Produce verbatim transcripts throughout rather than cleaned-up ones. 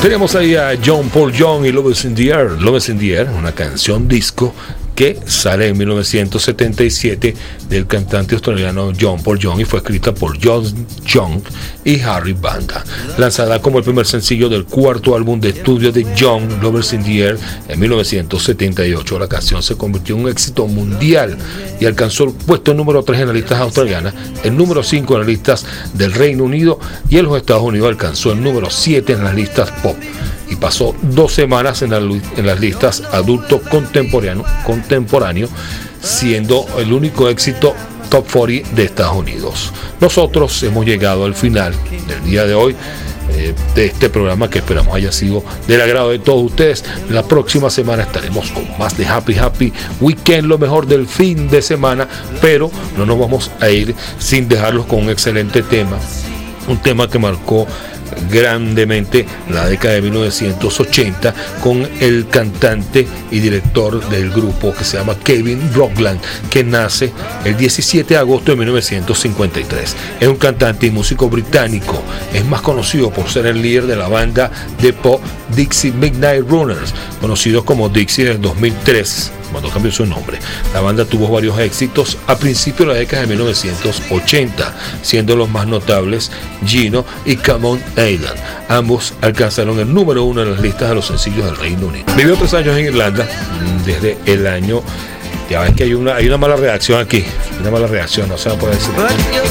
Tenemos ahí a John Paul Young y Love is in the Air. Love is in the Air, una canción disco que sale en mil novecientos setenta y siete del cantante australiano John Paul Young y fue escrita por John Young y Harry Banda. Lanzada como el primer sencillo del cuarto álbum de estudio de Young, Love is in the Air, en mil novecientos setenta y ocho, la canción se convirtió en un éxito mundial y alcanzó el puesto número tres en las listas australianas, el número cinco en las listas del Reino Unido y en los Estados Unidos alcanzó el número siete en las listas pop y pasó dos semanas en, la, en las listas adulto contemporáneo, contemporáneo, siendo el único éxito top cuarenta de Estados Unidos. Nosotros hemos llegado al final del día de hoy eh, de este programa que esperamos haya sido del agrado de todos ustedes. La próxima semana estaremos con más de Happy Happy Weekend, lo mejor del fin de semana, pero no nos vamos a ir sin dejarlos con un excelente tema, un tema que marcó grandemente la década de mil novecientos ochenta con el cantante y director del grupo que se llama Kevin Rowland, que nace el diecisiete de agosto de mil novecientos cincuenta y tres. Es un cantante y músico británico, es más conocido por ser el líder de la banda de pop Dixie Midnight Runners, conocidos como Dixie desde dos mil tres, cuando cambió su nombre. La banda tuvo varios éxitos a principios de la década de mil novecientos ochenta, siendo los más notables Gino y Come On Aidan. Ambos alcanzaron el número uno en las listas de los sencillos del Reino Unido. Vivió tres años en Irlanda, desde el año... Ya ves que hay una, hay una mala reacción aquí, una mala reacción, no se va a poder decir. No,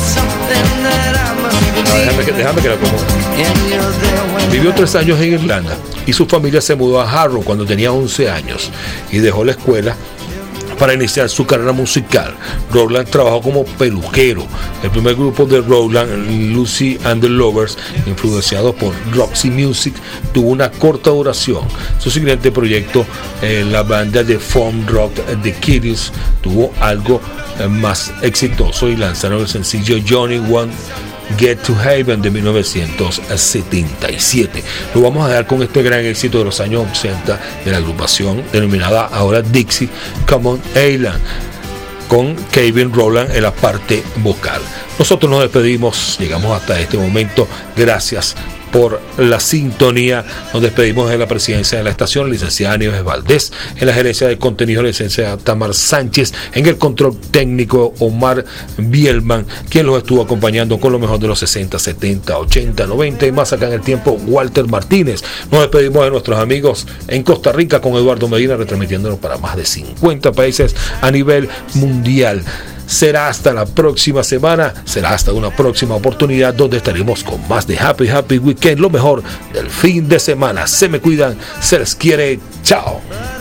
déjame, que, déjame que la acomode. Vivió tres años en Irlanda y su familia se mudó a Harrow cuando tenía once años y dejó la escuela para iniciar su carrera musical. Rowland trabajó como peluquero. El primer grupo de Rowland, Lucy and the Lovers, influenciado por Roxy Music, tuvo una corta duración. Su siguiente proyecto, eh, la banda de folk rock The Kiddies, tuvo algo eh, más exitoso y lanzaron el sencillo Johnny Won't Get to Heaven de mil novecientos setenta y siete. Lo vamos a dar con este gran éxito de los años ochenta de la agrupación denominada ahora Dixie, Come On Aidan, con Kevin Rowland en la parte vocal. Nosotros nos despedimos, llegamos hasta este momento. Gracias por la sintonía. Nos despedimos de la presidencia de la estación, licenciada Nieves Valdés, en la gerencia de contenido, licenciada Tamar Sánchez, en el control técnico Omar Bielman, quien los estuvo acompañando con lo mejor de los sesenta, setenta, ochenta, noventa y más acá en el tiempo, Walter Martínez. Nos despedimos de nuestros amigos en Costa Rica con Eduardo Medina, retransmitiéndonos para más de cincuenta países a nivel mundial. Será hasta la próxima semana, será hasta una próxima oportunidad donde estaremos con más de Happy Happy Weekend, lo mejor del fin de semana. Se me cuidan, se les quiere, chao.